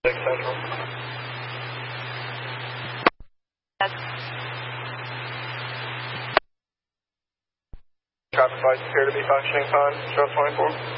Central. Traffic lights appear to be functioning fine. Control 24.